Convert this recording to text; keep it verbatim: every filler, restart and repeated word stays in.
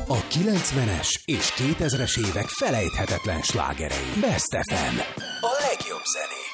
A kilencvenes és kétezres évek felejthetetlen slágerei. Best ef em. A legjobb zené.